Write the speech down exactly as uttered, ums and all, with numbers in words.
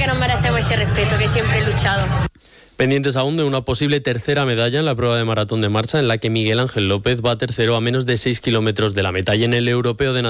que nos merecemos ese respeto que siempre he luchado. Pendientes aún de una posible tercera medalla en la prueba de maratón de marcha, en la que Miguel Ángel López va tercero a menos de seis kilómetros de la meta. Y en el europeo de natación